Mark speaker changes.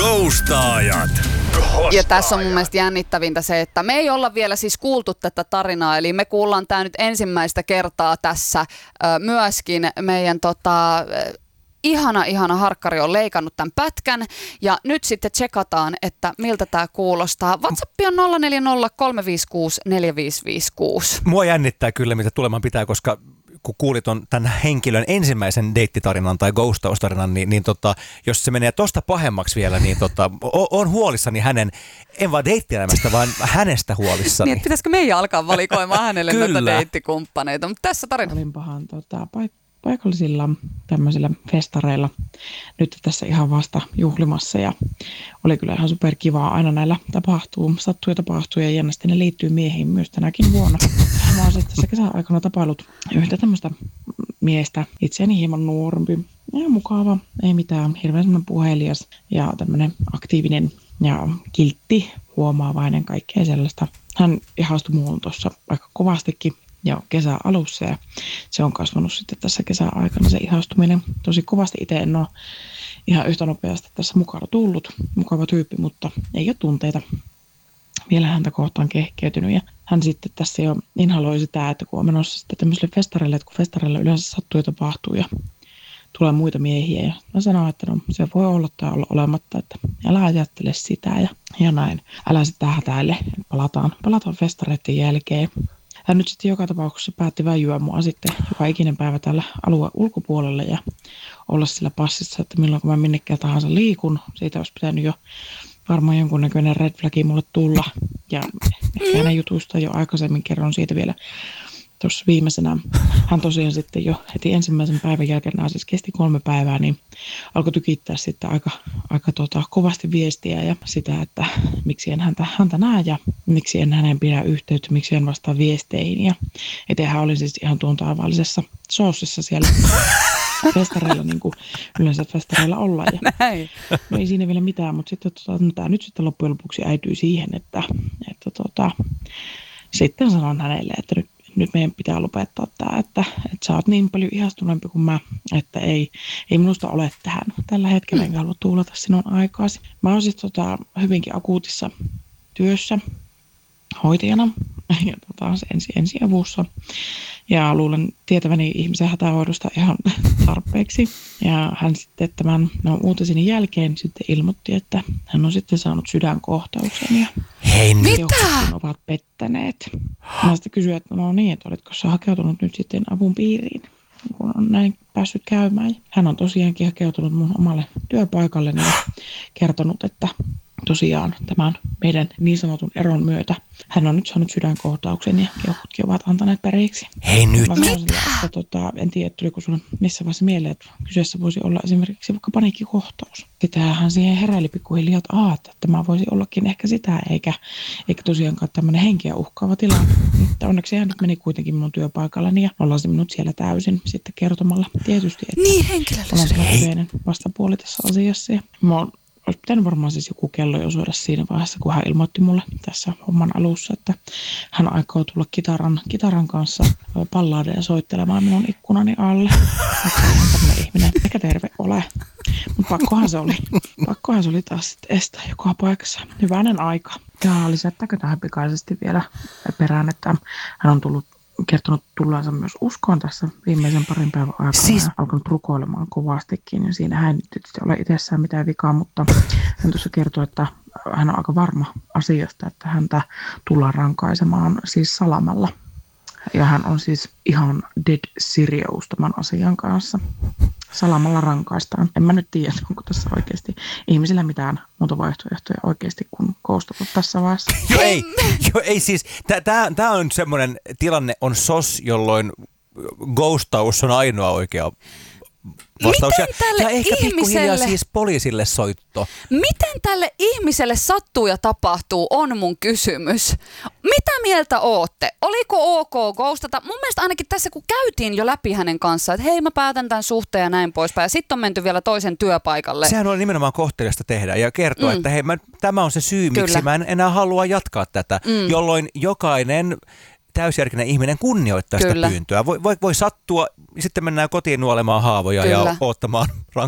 Speaker 1: Ghostaajat.
Speaker 2: Ja tässä on mun mielestä jännittävintä se, että me ei olla vielä siis kuultu tätä tarinaa, eli me kuullaan tämä nyt ensimmäistä kertaa tässä myöskin meidän ihana harkkari on leikannut tämän pätkän ja nyt sitten tsekataan, että miltä tämä kuulostaa. WhatsApp on 0403564556.
Speaker 3: Mua jännittää kyllä, mitä tulemaan pitää, koska kun kuulit on tämän henkilön ensimmäisen deittitarinan tai ghostaustarinan, niin jos se menee tosta pahemmaksi vielä, niin on huolissani hänen, en vaan deittielämästä, vaan hänestä huolissani.
Speaker 2: Niin, pitäisikö meidän alkaa valikoimaan hänelle näitä deittikumppaneita, mutta tässä tarina.
Speaker 4: Olin pahan paikallisilla tämmöisillä festareilla nyt tässä ihan vasta juhlimassa ja oli kyllä ihan superkivaa. Aina näillä sattuu ja jännästi ne liittyy miehiin myös tänäkin vuonna. Mä oon siis tässä kesän aikana tapaillut yhtä tämmöistä miestä, itseäni hieman nuorempi ja mukava, ei mitään, hirveän semmoinen puhelias ja tämmöinen aktiivinen ja kiltti, huomaavainen, kaikkea sellaista. Hän ihastui muuhun tuossa aika kovastikin ja kesän alussa ja se on kasvanut sitten tässä kesän aikana se ihastuminen tosi kovasti. Itse en ole ihan yhtä nopeasti tässä mukana tullut, mukava tyyppi, mutta ei ole tunteita vielä häntä kohtaan kehkeytynyt ja hän sitten tässä jo inhaloi sitä, että kun on menossa sitten tämmöiselle festareille, että kun festareilla yleensä sattuu ja tapahtuu ja tulee muita miehiä ja mä sanon, että no se voi olla tai olla olematta, että älä ajattele sitä ja näin, älä sitä hätäile, palataan festareiden jälkeen. Hän nyt sitten joka tapauksessa päätti väijyä mua sitten joka ikinen päivä tällä alueen ulkopuolelle ja olla sillä passissa, että milloin kun mä minnekään tahansa liikun. Siitä olisi pitänyt jo varmaan jonkunnäköinen red flagi mulle tulla. Ja ehkä hänen jutuista jo aikaisemmin kerron siitä vielä tuossa viimeisenä. Hän tosiaan sitten jo heti ensimmäisen päivän jälkeen, nämä siis kesti 3 päivää, niin alkoi tykittää sitten aika kovasti viestiä ja sitä, että miksi en häntä näe ja miksi en hänen pidä yhteyttä, miksi en vastaa viesteihin. Ja etenhän olin siis ihan tuon taivallisessa soossissa siellä festareilla, niin kuin yleensä festareilla ollaan. Ja no ei siinä vielä mitään, mutta sitten tämä nyt sitten loppujen lopuksi äityi siihen, että sitten sanon hänelle, että nyt meidän pitää lopettaa tämä, että sä oot niin paljon ihastuneempi kuin mä, että ei minusta ole tällä hetkellä, enkä halua tuulata sinun aikaasi. Mä oon siis hyvinkin akuutissa työssä hoitajana ja ensiavussa ja luulen tietäväni ihmisen hätähoidosta ihan tarpeeksi. Ja hän sitten tämän uutisen jälkeen sitten ilmoitti, että hän on sitten saanut sydänkohtauksen ja ovat pettäneet. Mä sitten kysyin, että no niin, että olitko sä hakeutunut nyt sitten avun piiriin, kun on näin päässyt käymään. Hän on tosiaankin hakeutunut mun omalle työpaikalleni ja kertonut, että tosiaan tämän meidän niin sanotun eron myötä hän on nyt saanut sydänkohtauksen ja keuhkotkin ovat antaneet periksi.
Speaker 3: Hei nyt!
Speaker 4: En tiedä, tuliko sinulle missä vaiheessa mieleen, että kyseessä voisi olla esimerkiksi vaikka paniikkikohtaus. Sitähän siihen heräili pikkuhiljaa, että tämä voisi ollakin ehkä sitä, eikä tosiaankaan tämmöinen henkeä uhkaava tilanne. Mutta onneksi hän nyt meni kuitenkin mun työpaikallani ja nollasi minut siellä täysin sitten kertomalla tietysti, että
Speaker 2: niin, henkilöllisesti.
Speaker 4: On sellainen vastapuoli tässä asiassa. Ja olisi pitänyt varmaan siis joku kello jo soida siinä vaiheessa, kun hän ilmoitti mulle tässä homman alussa, että hän aikoo tulla kitaran kanssa balladeja soittelemaan minun ikkunani alle. Hän tämmöinen ihminen, eikä terve ole. Mutta pakkohan se oli taas sitten estää joka paikassa. Hyvänen aika. Ja lisättäkö tähän pikaisesti vielä perään, että hän on kertonut tullaansa myös uskoon tässä viimeisen parin päivän aikana. Siis alkanut rukoilemaan kovastikin ja siinä hän ei tietysti ole itsessään mitään vikaa, mutta hän tuossa kertoi, että hän on aika varma asiasta, että häntä tullaan rankaisemaan siis salamalla. Ja hän on siis ihan dead serious tämän asian kanssa. Salamalla rankaistaan. En mä nyt tiedä, onko tässä oikeasti ihmisillä mitään muuta vaihtoehtoja oikeasti kuin koustata tässä vaiheessa.
Speaker 3: Ei siis. Tämä on semmoinen tilanne on SOS, jolloin ghostaus on ainoa oikea vastaus. Ja ehkä pikkuhiljaa siis poliisille soitto.
Speaker 2: Miten tälle ihmiselle sattuu ja tapahtuu, on mun kysymys. Mitä mieltä ootte? Oliko ok ghostata? Mun mielestä ainakin tässä, kun käytiin jo läpi hänen kanssaan, että hei, mä päätän tämän suhteen ja näin poispäin. Ja sitten on menty vielä toisen työpaikalle.
Speaker 3: Sehän on nimenomaan kohteliasta tehdä ja kertoa, että hei, tämä on se syy, miksi mä en enää halua jatkaa tätä. Jolloin jokainen täysjärkinen ihminen kunnioittaa sitä pyyntöä. Voi sattua, sitten mennään kotiin nuolemaan haavoja ja odottamaan